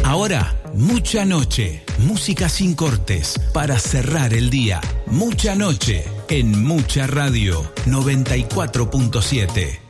Ahora, Mucha Noche, música sin cortes para cerrar el día. Mucha Noche en Mucha Radio 94.7.